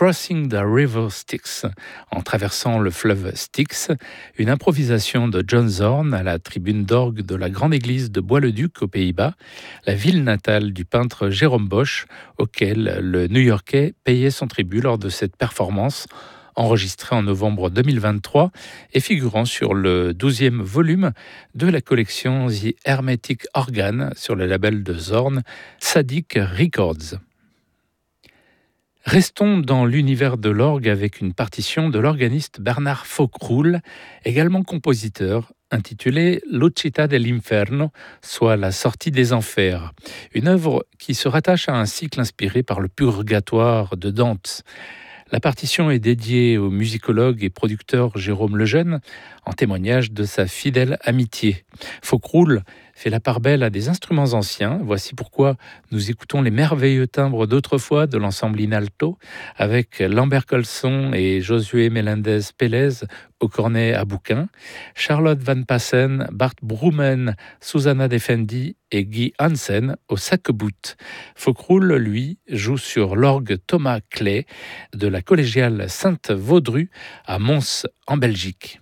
Crossing the River Styx, en traversant le fleuve Styx, une improvisation de John Zorn à la tribune d'orgue de la grande église de Bois-le-Duc aux Pays-Bas, la ville natale du peintre Jérôme Bosch, auquel le New-Yorkais payait son tribut lors de cette performance, enregistrée en novembre 2023 et figurant sur le 12e volume de la collection The Hermetic Organ sur le label de Zorn, Tzadik Records. Restons dans l'univers de l'orgue avec une partition de l'organiste Bernard Foccroulle, également compositeur, intitulée L'Uscita dell'Inferno, soit la sortie des enfers, une œuvre qui se rattache à un cycle inspiré par le Purgatoire de Dante. La partition est dédiée au musicologue et producteur Jérôme Lejeune, en témoignage de sa fidèle amitié. Foccroulle fait la part belle à des instruments anciens. Voici pourquoi nous écoutons les merveilleux timbres d'autrefois de l'ensemble Inalto, avec Lambert Colson et Josué Melendez Pélez au cornet à bouquin, Charlotte Van Passen, Bart Brummen, Susanna Defendi et Guy Hansen au sac-bout. Foccroulle, lui, joue sur l'orgue Thomas Clay de la collégiale Sainte-Vaudru à Mons en Belgique.